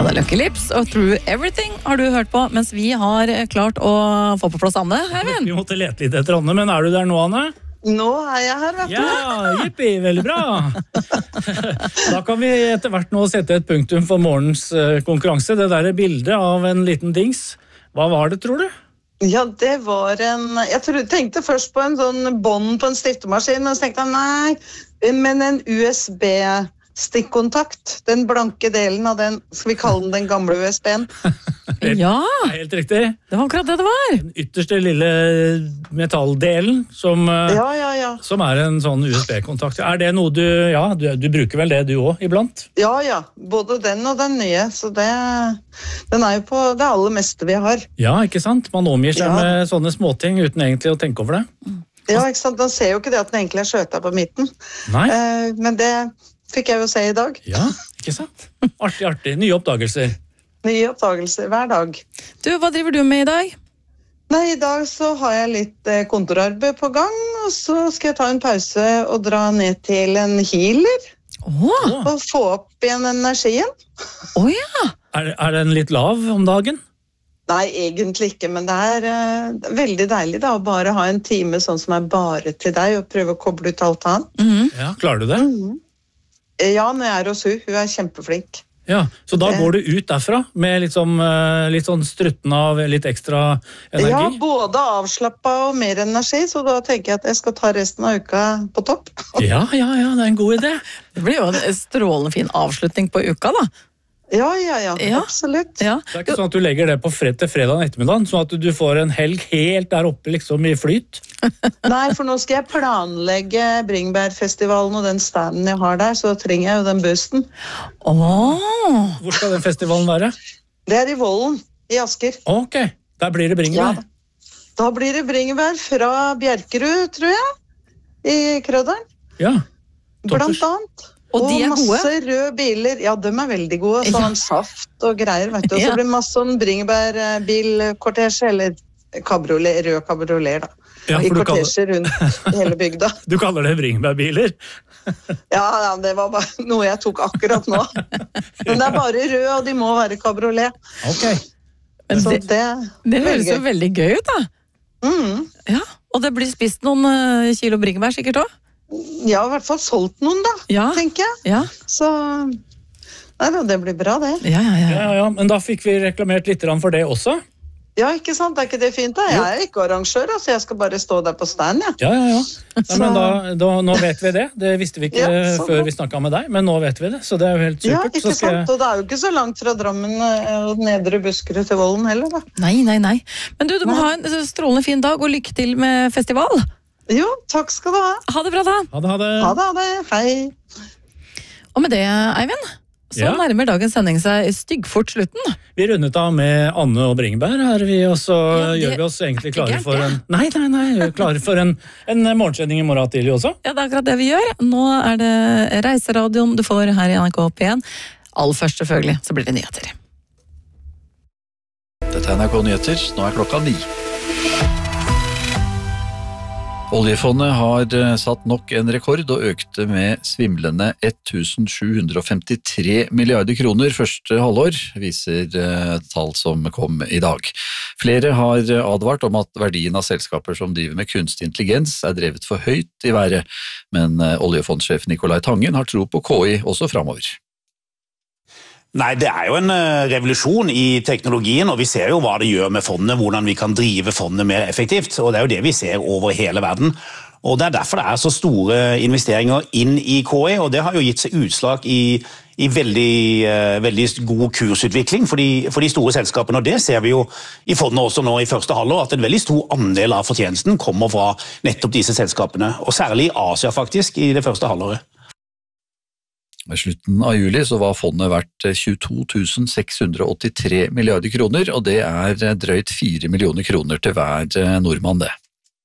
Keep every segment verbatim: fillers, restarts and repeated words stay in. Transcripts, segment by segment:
Ja, det er Lucky Lips og Through Everything har du hørt på, mens vi har klart å få på plass Anne. Hei, venn. Vi måtte lete litt etter Anne, men er du der nå, Anne? Nå er jeg her, vet du. Ja, jippi, veldig bra. Da kan vi etter hvert nå sette et punktum for morgens konkurranse. Det der er bildet av en liten dings. Hva var det, tror du? Ja, det var en... Jeg tror, tenkte først på en sånn bånd på en stiftemaskin, men så tenkte jeg, nei, men en U S B-stikkontakt, den blanke delen av den, skal vi kalle den den gamle U S B-en? Ja, Helt riktig. det var akkurat det det var. Den ytterste lille metalldelen som, Ja, ja, ja. som er en sånn U S B-kontakt. Er det noe du... Ja, du, du bruker vel det du også, iblant? Ja, ja. Både den og den nye, så det... Den er jo på det aller meste vi har. Ja, ikke sant? Man omgir seg Ja. med sånne småting uten egentlig å tenke over det. Ja, ikke sant? Man ser jo ikke det at den egentlig er skjøta på midten. Nei? Eh, men det fikk jeg jo se i dag. Ja, ikke sant? Artig, artig. Nye oppdagelser. Nye oppdagelser hver dag. Du, hva driver du med i dag? Nei, i dag så har jeg litt eh, kontorarbeid på gang, og så skal jeg ta en pause og dra ned til en healer Åh, og få opp igjen energien. åh ja. Er, er den litt lav om dagen? Nei, egentlig ikke, men det er eh, veldig deilig da, å bare ha en time sånn som er bare til deg, og prøve å koble ut alt annet. Mhm. Ja, klarer du det? Ja, når jeg er hos hun, hun er kjempeflink. Ja, så da Det- går du ut derfra med litt sånn, eh, litt sånn strutten av litt ekstra Ja, energi? både avslappet og mer energi, så da tenker jeg at jeg skal ta resten av uka på topp. Ja, ja, ja, det er en god idé. Det blir jo en strålende fin avslutning på uka da. Ja, ja, ja, Ja. absolutt. Ja. Det er ikke sånn at du legger det på fred til fredag ettermiddag, sånn at du får en helg helt der oppe liksom i flyt. Nei, for nå skal jeg planlegge Bringebærfestivalen og den standen jeg har der, så trenger jeg jo den boosten. Åh, Hvor skal den festivalen være? Det er i Vollen, i Asker. Ok, der blir det bringebær. Ja. Da blir det bringebær fra Bjerkerud, tror jeg, i Krøderen, Ja, toppers. blant annet. Og de er masse gode? røde biler. Ja, de er veldig gode. Sånn saft og greier, vet du. Og så Ja. blir det masse sånn bringebærbilkortesje, eller kabriolet, rød kabriolet, da. Ja, I for du kaller, kortesje rundt hele bygda. du kaller det bringebærbiler. Ja, ja, det var bare noe jeg tok akkurat nå. Men det er bare rød, og de må være kabriolet. Ok. men Så det, det, det høres jo veldig gøy. veldig gøy ut da. Mm. Ja, og det blir spist noen eh, kilo bringebær sikkert også. Ja, i hvert fall solgt noen, da, Ja, tenker jeg. ja, Så nei, da, det blir bra, det. ja, ja, Ja, ja. ja, ja, men da fikk vi reklamert litt grann for det også. Ja, ikke sant? Er ikke det fint, da? Jeg er ikke arrangør, så jeg skal bare stå der på stand, ja. Ja, ja, ja. Nei, men da, da, nå vet vi det. Det visste vi ikke Ja, så før bra. vi snakket med deg, men nå vet vi det, så det er jo helt Ja, supert. ikke Så skal jeg- sant? Og det er jo ikke så langt fra Drammen eh, og Nedre Buskerud til Vollen heller, da. Nei, nei, nei. Men du, du må ha en strålende fin dag, og lykke til med festival. Jo, takk skal du ha. Ha det bra da. Ha det, ha det. Ha det, ha det. Hei. Og med det, Eivind, så Ja. nærmer dagens sending seg styggfort slutten. Vi rundet av med Anne og Bringebær her, vi, og så Ja, det- gjør vi oss egentlig klare gærent, for det. en Nei, nei, nei, klare for en, en morgensending i morgen tidlig også. Ja, det er akkurat det vi gjør. Nå er det reiseradioen du får her i N R K P en. Aller først selvfølgelig, så blir det nyheter. Dette er N R K Nyheter, nå er klokka ni. Oljefondet har eh, satt nok en rekord og økte med svimlende sju hundre femtitre milliarder kroner første halvår, viser eh, tall som kom i dag. Flere har eh, advart om at verdien av selskaper som driver med kunstig intelligens er drevet for høyt i været, men eh, oljefondsjef Nicolai Tangen har tro på K I også fremover. Nei, det er jo en uh, revolusjon i teknologien, og vi ser jo hva det gjør med fondet, hvordan vi kan drive fondet mer effektivt, og det er jo det vi ser over hele verden. Og det er derfor det er så store investeringer inn i K I, og det har jo gitt seg utslag i, i veldig, uh, veldig god kursutvikling for de, for de store selskapene, og det ser vi jo i fondet også nå i første halvår, at en veldig stor andel av fortjenesten kommer fra nettopp disse selskapene, og særlig i Asia faktisk, i det første halvåret. Ved slutten av juli så var fondet verdt tjueto tusen seks hundre åttitre milliarder kroner, og det er drøyt fire millioner kroner til hver nordmann det.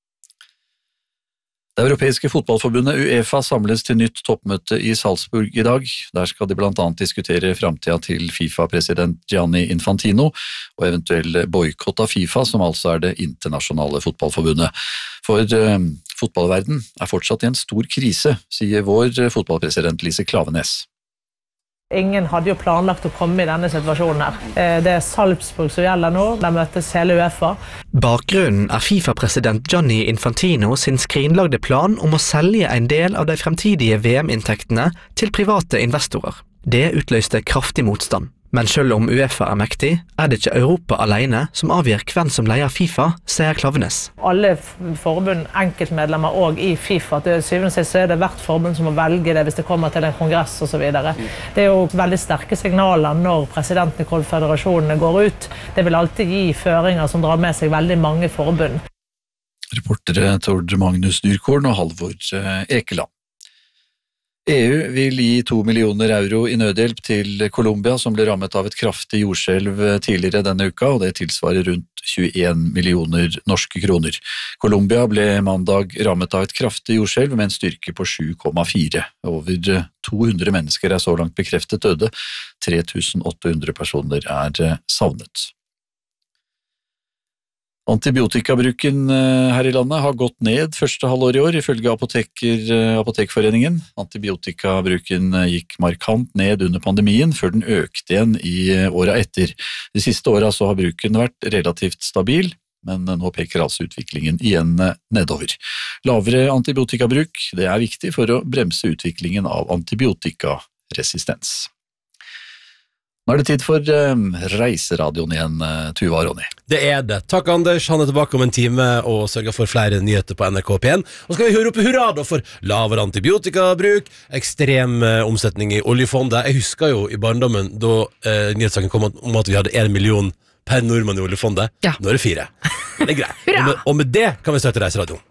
Det europeiske fotballforbundet UEFA samles til nytt toppmøte i Salzburg i dag. Der skal de blant annet diskutere fremtiden til FIFA-president Gianni Infantino og eventuell boykott av FIFA, som altså er det internasjonale fotballforbundet. For uh, fotballverden er fortsatt i en stor krise, sier vår fotballpresident Lise Klavenes. Ingen hadde jo planlagt å komme i denne situasjonen her. Det er Salzburg som gjelder nå, der møtes hele UEFA. Bakgrunnen er FIFA-president Gianni Infantino sin skrinlagde plan om å selge en del av de fremtidige V M-inntektene til private investorer. Det utløste kraftig motstand. Men selv om UEFA er mektig, er det ikke Europa alene som avgjør hvem som leier FIFA, sier Klaveness. Alle forbund, enkeltmedlemmer og i FIFA, til syvende og sist så er det hvert forbund som må velge det hvis det kommer til en kongress og så videre. Det er jo veldig sterke signaler når presidenten i konfederasjonene går ut. Det vil alltid gi føringer som drar med seg veldig mange forbund. Reportere Tord Magnus Dyrkorn og Halvor Ekeland. E U vil gi to millioner euro i nødhjelp til Colombia, som ble rammet av et kraftig jordskjelv tidligere denne uka, og det tilsvarer rundt tjueen millioner norske kroner. Colombia ble mandag rammet av et kraftig jordskjelv med en styrke på sju komma fire. Over to hundre mennesker er så langt bekreftet døde, tre tusen åtte hundre personer er savnet. Antibiotikabruken her i landet har gått ned første halvår i år, ifølge Apoteker, Apotekforeningen. Antibiotikabruken gikk markant ned under pandemien, før den økte igjen i åra etter. De siste åra så har bruken vært relativt stabil, men nå peker altså utviklingen igjen nedover. Lavere antibiotikabruk, det er viktig for å bremse utviklingen av antibiotikaresistens. Nå er det tid for um, reiseradioen igjen, uh, Tuva og Ronny. Det er det. Takk, Anders. Han er tilbake om en time og sørger for flere nyheter på N R K P én. Og skal vi høre opp hurra da for lavere antibiotikabruk, ekstrem uh, omsetning i oljefondet. Jeg husker jo i barndommen da uh, nyhetssaken kom om at vi hadde en million per nordmann i oljefondet. Ja. Nå er det fire. Det er greit. og, med, og med det kan vi starte reiseradioen.